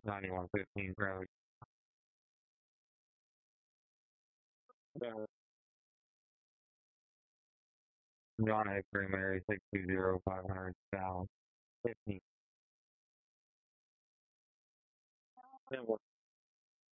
9115 probably. John X-Ray Mary 620 South 15.